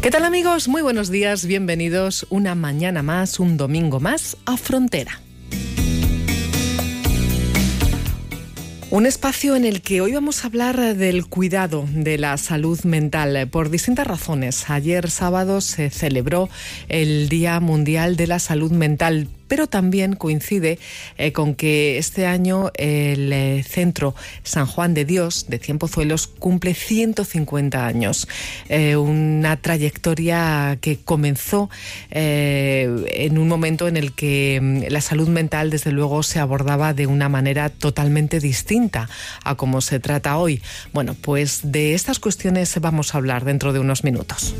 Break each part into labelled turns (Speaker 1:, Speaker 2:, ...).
Speaker 1: ¿Qué tal, amigos? Muy buenos días, bienvenidos una mañana más, un domingo más a Frontera. Un espacio en el que hoy vamos a hablar del cuidado de la salud mental por distintas razones. Ayer sábado se celebró el Día Mundial de la Salud Mental, pero también coincide con que este año el Centro San Juan de Dios de Cienpozuelos cumple 150 años. Una trayectoria que comenzó en un momento en el que la salud mental, desde luego, se abordaba de una manera totalmente distinta a como se trata hoy. Bueno, pues de estas cuestiones vamos a hablar dentro de unos minutos.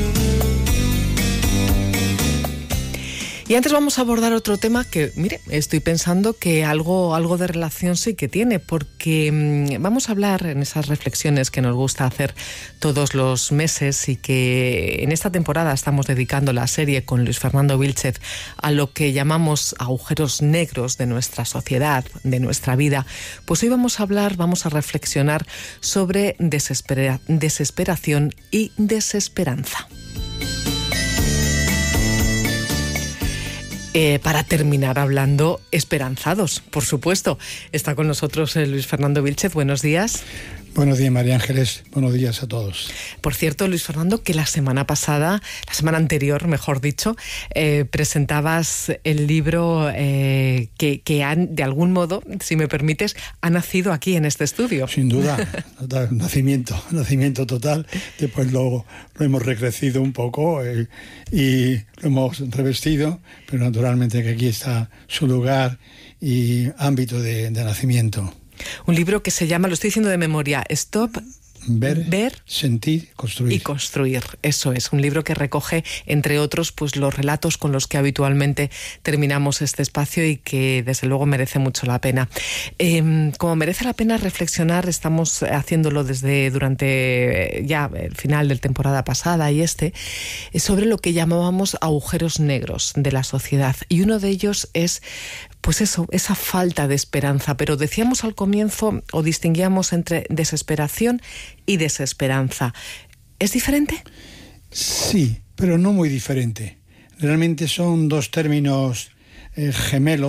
Speaker 1: Y antes vamos a abordar otro tema que, mire, estoy pensando que algo de relación sí que tiene, porque vamos a hablar en esas reflexiones que nos gusta hacer todos los meses y que en esta temporada estamos dedicando la serie con Luis Fernando Vílchez a lo que llamamos agujeros negros de nuestra sociedad, de nuestra vida. Pues hoy vamos a reflexionar sobre desesperación y desesperanza. Para terminar hablando esperanzados, por supuesto. Está con nosotros Luis Fernando Vílchez. Buenos días.
Speaker 2: Buenos días, María Ángeles. Buenos días a todos.
Speaker 1: Por cierto, Luis Fernando, que la semana anterior, mejor dicho, presentabas el libro que han, de algún modo, si me permites, ha nacido aquí en este estudio.
Speaker 2: Sin duda, nacimiento total. Después lo hemos recrecido un poco y lo hemos revestido, pero naturalmente que aquí está su lugar y ámbito de nacimiento.
Speaker 1: Un libro que se llama, lo estoy diciendo de memoria, Stop, Ver,
Speaker 2: Sentir, Construir.
Speaker 1: Y Construir. Eso es, un libro que recoge, entre otros, pues los relatos con los que habitualmente terminamos este espacio y que, desde luego, merece mucho la pena. Como merece la pena reflexionar, estamos haciéndolo durante ya el final de la temporada pasada y sobre lo que llamábamos agujeros negros de la sociedad. Y uno de ellos es, pues eso, esa falta de esperanza. Pero decíamos al comienzo, o distinguíamos entre desesperación y desesperanza. ¿Es diferente?
Speaker 2: Sí, pero no muy diferente. Realmente son dos términos gemelos